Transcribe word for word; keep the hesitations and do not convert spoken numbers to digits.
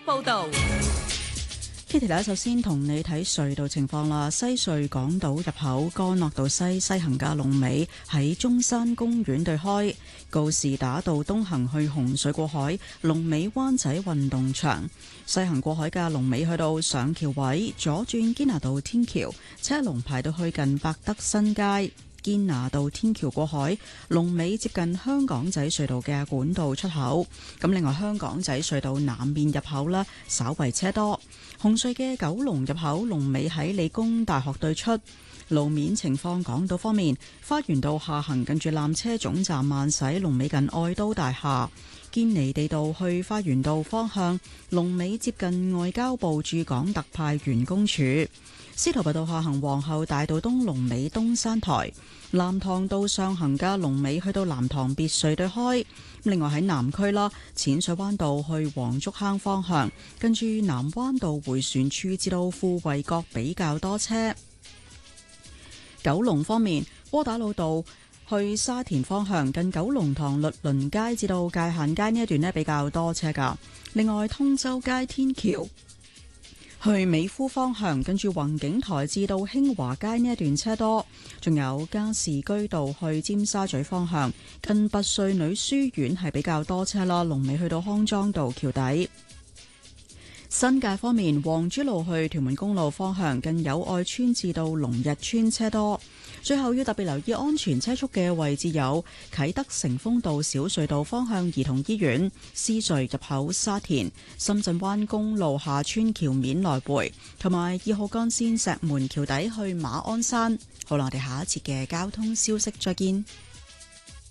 報道。 Kitty 咧，首先同你睇隧道情況啦。西隧港島入口干諾道西西行嘅龍尾喺中山公園對開，告士打道東行去紅水過海，龍尾灣仔運動場；西行過海嘅龍尾去到上橋位，左轉堅拿道天橋，車龍排到去近百德新街。堅拿道天橋過海，龍尾接近香港仔隧道嘅管道出口。咁另外香港仔隧道南面入口呢，稍為車多。紅隧嘅九龍入口龍尾喺理工大學對出。路面情況，港島方面，花園道下行近住纜車總站慢駛，龍尾近愛都大廈。堅尼地道去花園道方向，龍尾接近外交部駐港特派員公署。司徒拔道下行皇后大道東龍尾東山台，南塘道上行嘅龍尾去到南塘別墅對開。另外喺南區啦，淺水灣道去黃竹坑方向，跟住南灣道回旋處至到富衛閣比較多車。九龍方面，窩打老道去沙田方向，近九龍塘律倫街至到界限街呢一段呢比較多車噶。另外，通州街天橋去美孚方向，跟住宏景台至到興華街呢一段車多，仲有加士居道去尖沙咀方向，近拔萃女書院係比較多車啦，龍尾去到康莊道橋底。新界方面，黃珠路去屯門公路方向，近友愛村至到龍日村車多。最後要特別留意安全車速嘅位置有啟德成豐道小隧道方向兒童醫院、獅隧入口沙田、深圳灣公路下村橋面來回，同埋二號幹線石門橋底去馬鞍山。好啦，我哋下一節嘅交通消息再見。